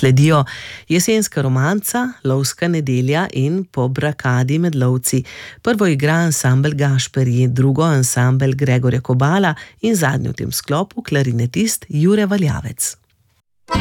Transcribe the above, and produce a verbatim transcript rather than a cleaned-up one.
Sledijo jesenska romanca, lovska nedelja in po brakadi med lovci. Prvo igra ansambel Gašperji, drugo ansambel Gregorja Kobala in zadnji v tem sklopu klarinetist Jure Valjavec.